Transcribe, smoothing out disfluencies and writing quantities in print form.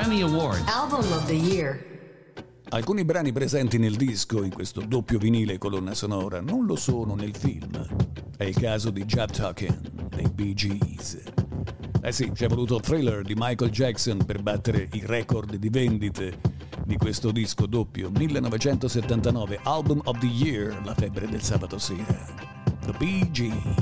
Grammy Award. Album of the Year. Alcuni brani presenti nel disco, in questo doppio vinile colonna sonora, non lo sono nel film. È il caso di Jab Talkin' dei Bee Gees. Eh sì, ci è voluto Thriller di Michael Jackson per battere i record di vendite di questo disco doppio. 1979, Album of the Year, la febbre del sabato sera. The Bee Gees.